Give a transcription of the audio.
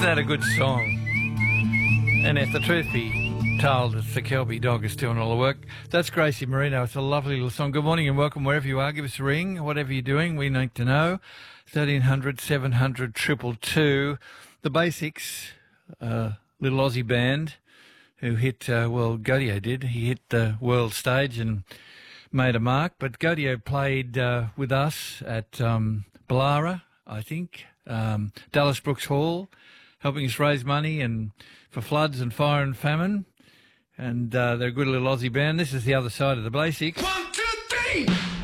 Isn't that a good song? And if the truth be told, it's the Kelby dog is doing all the work. That's Gracie Marino. It's a lovely little song. Good morning and welcome wherever you are. Give us a ring, whatever you're doing. We need to know. 1300 700 222. The Basics, little Aussie band who hit, Gaudio did. He hit the world stage and made a mark. But Gaudio played with us at Ballara, I think, Dallas Brooks Hall, helping us raise money and for floods and fire and famine. And they're a good little Aussie band. This is the other side of the Basics. 1, 2, 3!